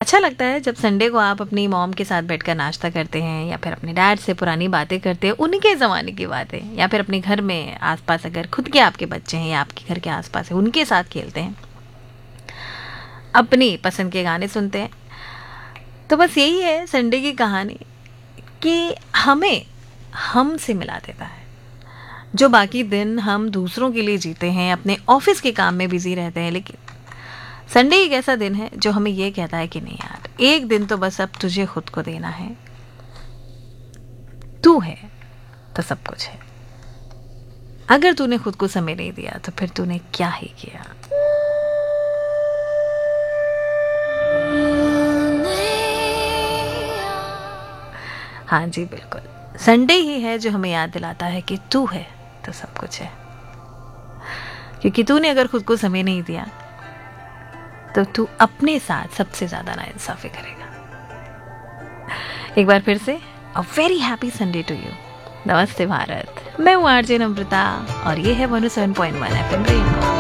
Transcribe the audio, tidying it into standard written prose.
अच्छा लगता है जब संडे को आप अपनी मॉम के साथ बैठकर नाश्ता करते हैं या फिर अपने डैड से पुरानी बातें करते हैं, उनके ज़माने की बातें, या फिर अपने घर में आसपास अगर खुद के आपके बच्चे हैं या आपके घर के आसपास है उनके साथ खेलते हैं, अपनी पसंद के गाने सुनते हैं। तो बस यही है संडे की कहानी कि हमें हमसे मिला देता है। जो बाकी दिन हम दूसरों के लिए जीते हैं, अपने ऑफिस के काम में बिजी रहते हैं, लेकिन संडे एक ऐसा दिन है जो हमें ये कहता है कि नहीं यार, एक दिन तो बस अब तुझे खुद को देना है। तू है तो सब कुछ है। अगर तूने खुद को समय नहीं दिया तो फिर तूने क्या ही किया। हाँ जी, बिल्कुल, संडे ही है जो हमें याद दिलाता है कि तू है तो सब कुछ है। क्योंकि तूने अगर खुद को समय नहीं दिया तो तू अपने साथ सबसे ज्यादा नाइंसाफी करेगा। एक बार फिर से a very happy Sunday to you. नमस्ते भारत, मैं हूँ आरजे नम्रता और ये है 107.1 FM रेडियो।